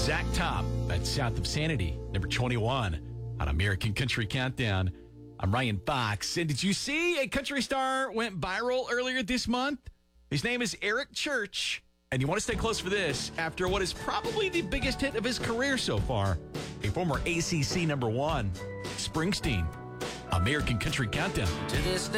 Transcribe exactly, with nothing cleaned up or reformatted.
Zach Top, that's South of Sanity, number twenty-one on American Country Countdown. I'm Ryan Fox. And did you see a country star went viral earlier this month? His name is Eric Church. And you want to stay close for this after what is probably the biggest hit of his career so far. A former A C C number one, Springsteen. American Country Countdown. To this